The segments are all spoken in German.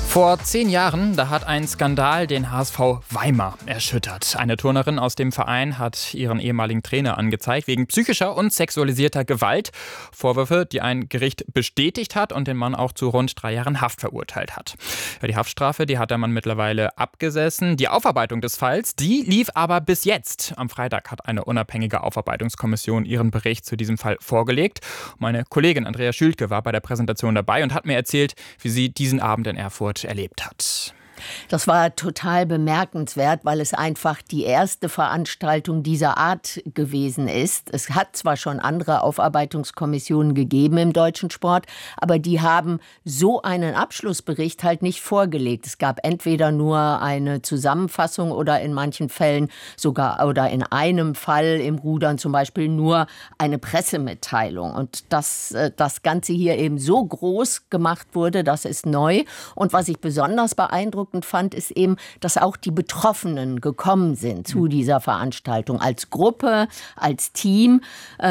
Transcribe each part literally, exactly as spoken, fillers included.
Vor zehn Jahren, da hat ein Skandal den H S V Weimar erschüttert. Eine Turnerin aus dem Verein hat ihren ehemaligen Trainer angezeigt wegen psychischer und sexualisierter Gewalt. Vorwürfe, die ein Gericht bestätigt hat und den Mann auch zu rund drei Jahren Haft verurteilt hat. Ja, die Haftstrafe, die hat der Mann mittlerweile abgesessen. Die Aufarbeitung des Falls, die lief aber bis jetzt. Am Freitag hat eine unabhängige Aufarbeitungskommission ihren Bericht zu diesem Fall vorgelegt. Meine Kollegin Andrea Schülke war bei der Präsentation dabei und hat mir erzählt, wie sie diesen Abend in Erfurt erlebt hat. Das war total bemerkenswert, weil es einfach die erste Veranstaltung dieser Art gewesen ist. Es hat zwar schon andere Aufarbeitungskommissionen gegeben im deutschen Sport, aber die haben so einen Abschlussbericht halt nicht vorgelegt. Es gab entweder nur eine Zusammenfassung oder in manchen Fällen sogar oder in einem Fall im Rudern zum Beispiel nur eine Pressemitteilung. Und dass das Ganze hier eben so groß gemacht wurde, das ist neu. Und was ich besonders beeindruckend fand, ist eben, dass auch die Betroffenen gekommen sind zu dieser Veranstaltung als Gruppe, als Team.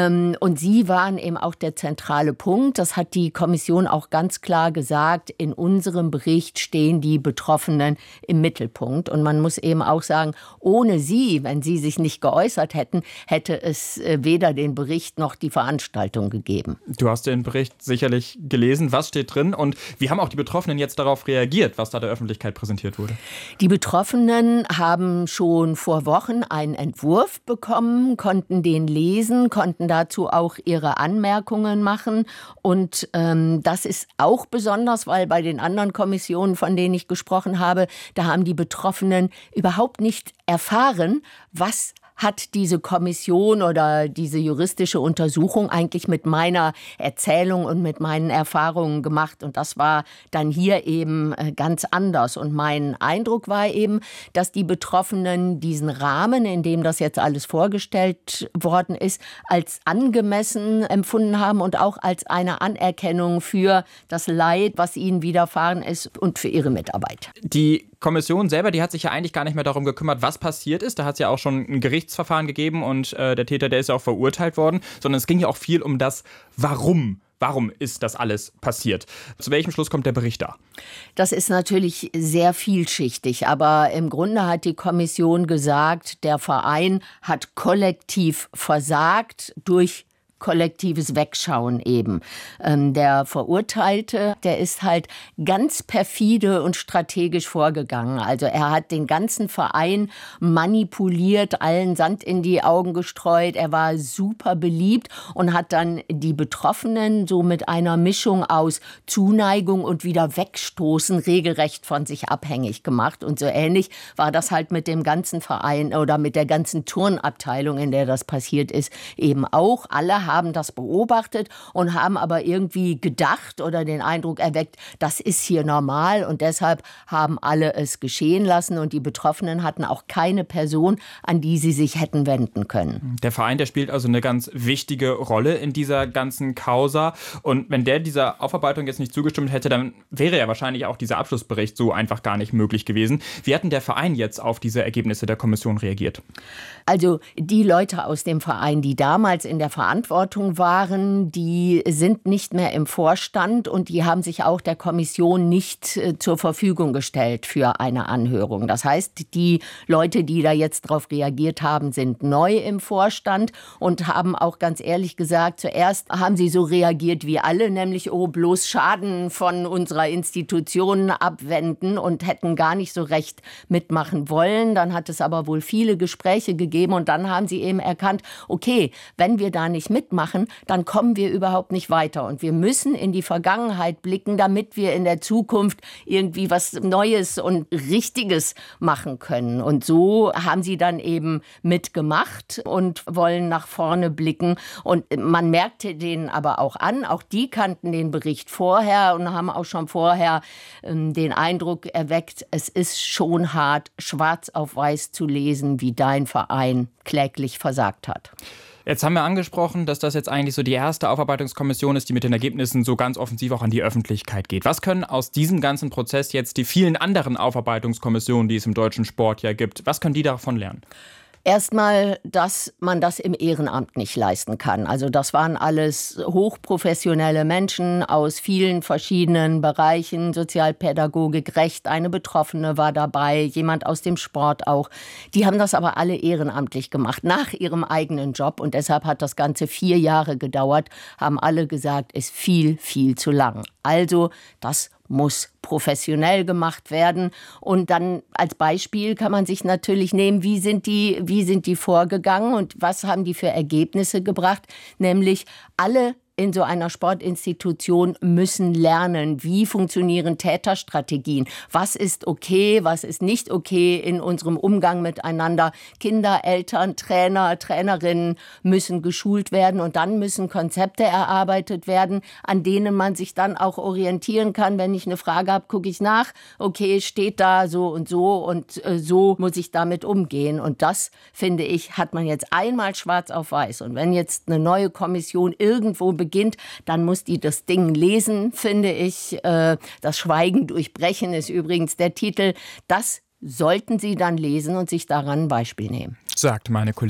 Und sie waren eben auch der zentrale Punkt. Das hat die Kommission auch ganz klar gesagt. In unserem Bericht stehen die Betroffenen im Mittelpunkt. Und man muss eben auch sagen, ohne sie, wenn sie sich nicht geäußert hätten, hätte es weder den Bericht noch die Veranstaltung gegeben. Du hast den Bericht sicherlich gelesen. Was steht drin? Und wie haben auch die Betroffenen jetzt darauf reagiert, was da der Öffentlichkeit präsentiert wurde? Die Betroffenen haben schon vor Wochen einen Entwurf bekommen, konnten den lesen, konnten dazu auch ihre Anmerkungen machen. Und ähm, das ist auch besonders, weil bei den anderen Kommissionen, von denen ich gesprochen habe, da haben die Betroffenen überhaupt nicht erfahren, was hat diese Kommission oder diese juristische Untersuchung eigentlich mit meiner Erzählung und mit meinen Erfahrungen gemacht. Und das war dann hier eben ganz anders. Und mein Eindruck war eben, dass die Betroffenen diesen Rahmen, in dem das jetzt alles vorgestellt worden ist, als angemessen empfunden haben und auch als eine Anerkennung für das Leid, was ihnen widerfahren ist und für ihre Mitarbeit. Die Kommission selber, die hat sich ja eigentlich gar nicht mehr darum gekümmert, was passiert ist. Da hat es ja auch schon ein Gerichtsverfahren gegeben und äh, der Täter, der ist ja auch verurteilt worden. Sondern es ging ja auch viel um das Warum. Warum ist das alles passiert? Zu welchem Schluss kommt der Bericht da? Das ist natürlich sehr vielschichtig, aber im Grunde hat die Kommission gesagt, der Verein hat kollektiv versagt durch kollektives Wegschauen eben. Ähm, der Verurteilte, der ist halt ganz perfide und strategisch vorgegangen. Also er hat den ganzen Verein manipuliert, allen Sand in die Augen gestreut. Er war super beliebt und hat dann die Betroffenen so mit einer Mischung aus Zuneigung und wieder Wegstoßen regelrecht von sich abhängig gemacht. Und so ähnlich war das halt mit dem ganzen Verein oder mit der ganzen Turnabteilung, in der das passiert ist, eben auch. Alle haben das beobachtet und haben aber irgendwie gedacht oder den Eindruck erweckt, das ist hier normal und deshalb haben alle es geschehen lassen und die Betroffenen hatten auch keine Person, an die sie sich hätten wenden können. Der Verein, der spielt also eine ganz wichtige Rolle in dieser ganzen Causa und wenn der dieser Aufarbeitung jetzt nicht zugestimmt hätte, dann wäre ja wahrscheinlich auch dieser Abschlussbericht so einfach gar nicht möglich gewesen. Wie hat denn der Verein jetzt auf diese Ergebnisse der Kommission reagiert? Also die Leute aus dem Verein, die damals in der Verantwortung waren, die sind nicht mehr im Vorstand und die haben sich auch der Kommission nicht äh, zur Verfügung gestellt für eine Anhörung. Das heißt, die Leute, die da jetzt drauf reagiert haben, sind neu im Vorstand und haben auch ganz ehrlich gesagt, zuerst haben sie so reagiert wie alle, nämlich oh, bloß Schaden von unserer Institution abwenden und hätten gar nicht so recht mitmachen wollen. Dann hat es aber wohl viele Gespräche gegeben und dann haben sie eben erkannt, okay, wenn wir da nicht mitmachen, dann kommen wir überhaupt nicht weiter. Und wir müssen in die Vergangenheit blicken, damit wir in der Zukunft irgendwie was Neues und Richtiges machen können. Und so haben sie dann eben mitgemacht und wollen nach vorne blicken. Und man merkte denen aber auch an, auch die kannten den Bericht vorher und haben auch schon vorher ähm, den Eindruck erweckt, es ist schon hart, schwarz auf weiß zu lesen, wie dein Verein kläglich versagt hat. Jetzt haben wir angesprochen, dass das jetzt eigentlich so die erste Aufarbeitungskommission ist, die mit den Ergebnissen so ganz offensiv auch an die Öffentlichkeit geht. Was können aus diesem ganzen Prozess jetzt die vielen anderen Aufarbeitungskommissionen, die es im deutschen Sport ja gibt, was können die davon lernen? Erstmal, dass man das im Ehrenamt nicht leisten kann. Also das waren alles hochprofessionelle Menschen aus vielen verschiedenen Bereichen, Sozialpädagogik, Recht, eine Betroffene war dabei, jemand aus dem Sport auch. Die haben das aber alle ehrenamtlich gemacht, nach ihrem eigenen Job. Und deshalb hat das Ganze vier Jahre gedauert, haben alle gesagt, ist viel, viel zu lang. Also das muss professionell gemacht werden. Und dann als Beispiel kann man sich natürlich nehmen, wie sind die, wie sind die vorgegangen und was haben die für Ergebnisse gebracht? Nämlich alle in so einer Sportinstitution müssen lernen, wie funktionieren Täterstrategien, was ist okay, was ist nicht okay in unserem Umgang miteinander. Kinder, Eltern, Trainer, Trainerinnen müssen geschult werden und dann müssen Konzepte erarbeitet werden, an denen man sich dann auch orientieren kann. Wenn ich eine Frage habe, gucke ich nach, okay, steht da so und so und äh, so muss ich damit umgehen. Und das, finde ich, hat man jetzt einmal schwarz auf weiß. Und wenn jetzt eine neue Kommission irgendwo beginnt, beginnt, dann muss die das Ding lesen, finde ich. Das Schweigen durchbrechen ist übrigens der Titel. Das sollten Sie dann lesen und sich daran ein Beispiel nehmen. Sagt meine Kollegin.